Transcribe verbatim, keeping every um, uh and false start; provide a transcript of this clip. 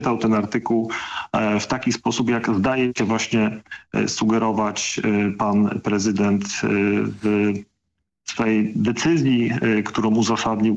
czytał ten artykuł w taki sposób, jak zdaje się właśnie sugerować pan prezydent w swojej decyzji, którą uzasadnił